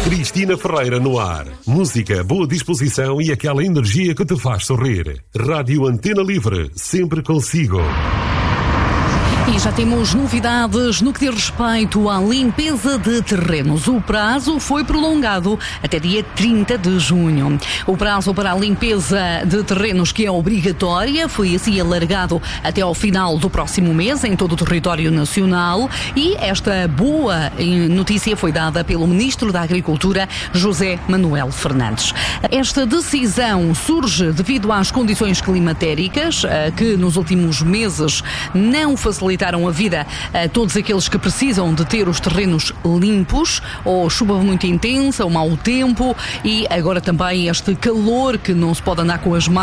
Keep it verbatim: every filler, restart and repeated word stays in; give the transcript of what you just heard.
Cristina Ferreira no ar. Música, boa disposição e aquela energia que te faz sorrir. Rádio Antena Livre, sempre consigo. E já temos novidades no que diz respeito à limpeza de terrenos. O prazo foi prolongado até dia trinta de junho. O prazo para a limpeza de terrenos, que é obrigatória, foi assim alargado até ao final do próximo mês em todo o território nacional. E esta boa notícia foi dada pelo Ministro da Agricultura, José Manuel Fernandes. Esta decisão surge devido às condições climatéricas que nos últimos meses não facilitaram a vida a todos aqueles que precisam de ter os terrenos limpos, ou chuva muito intensa, ou mau tempo, e agora também este calor que não se pode andar com as mãos